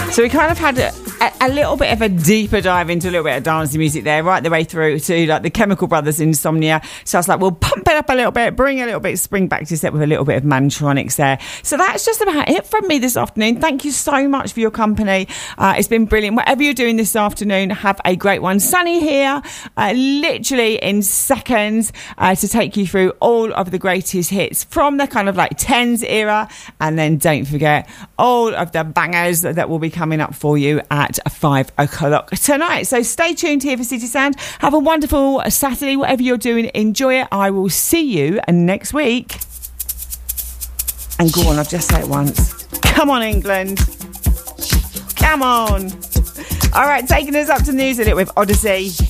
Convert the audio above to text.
So we kind of had a little bit of a deeper dive into a little bit of dancing music there, right the way through to like the Chemical Brothers, Insomnia. So I was like, we'll pump it up a little bit, bring a little bit, spring back to step with a little bit of Mantronics there. So that's just about it from me this afternoon. Thank you so much for your company. It's been brilliant. Whatever you're doing this afternoon, have a great one. Sunny here, literally in seconds, to take you through all of the greatest hits from the kind of like 10s era. And then don't forget all of the bangers that will be coming up for you at 5 o'clock tonight. So stay tuned here for City Sound. Have a wonderful Saturday. Whatever you're doing, enjoy it. I will see you next week. And go on, I've just said it once. Come on, England. Come on. All right, taking us up to news a little with Odyssey.